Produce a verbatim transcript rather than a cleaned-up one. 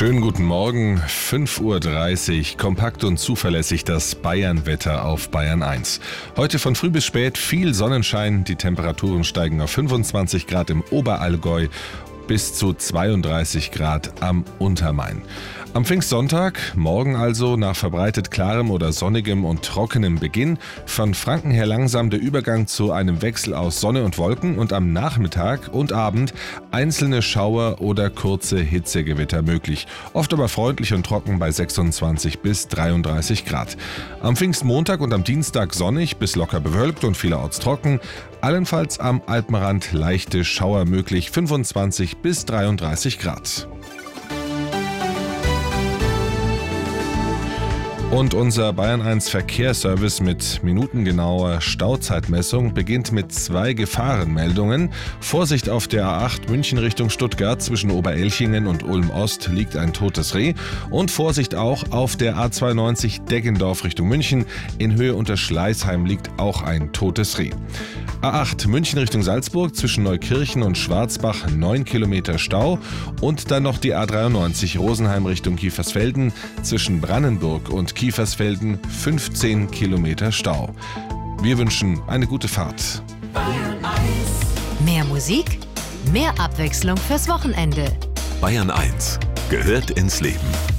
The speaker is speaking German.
Schönen guten Morgen, fünf Uhr dreißig, kompakt und zuverlässig das Bayern-Wetter auf Bayern eins. Heute von früh bis spät viel Sonnenschein, die Temperaturen steigen auf fünfundzwanzig Grad im Oberallgäu bis zu zweiunddreißig Grad am Untermain. Am Pfingstsonntag, morgen also, nach verbreitet klarem oder sonnigem und trockenem Beginn, von Franken her langsam der Übergang zu einem Wechsel aus Sonne und Wolken und am Nachmittag und Abend einzelne Schauer oder kurze Hitzegewitter möglich, oft aber freundlich und trocken bei sechsundzwanzig bis dreiunddreißig Grad. Am Pfingstmontag und am Dienstag sonnig bis locker bewölkt und vielerorts trocken, allenfalls am Alpenrand leichte Schauer möglich, fünfundzwanzig bis dreiunddreißig Grad. Und unser Bayern eins Verkehrsservice mit minutengenauer Stauzeitmessung beginnt mit zwei Gefahrenmeldungen. Vorsicht auf der A acht München Richtung Stuttgart, zwischen Oberelchingen und Ulm-Ost liegt ein totes Reh. Und Vorsicht auch auf der A zweiundneunzig Deggendorf Richtung München, in Höhe unter Schleißheim liegt auch ein totes Reh. A acht München Richtung Salzburg, zwischen Neukirchen und Schwarzbach neun Kilometer Stau. Und dann noch die A dreiundneunzig Rosenheim Richtung Kiefersfelden, zwischen Brannenburg und Kiefersfelden fünfzehn Kilometer Stau. Wir wünschen eine gute Fahrt. Mehr Musik, mehr Abwechslung fürs Wochenende. Bayern eins gehört ins Leben.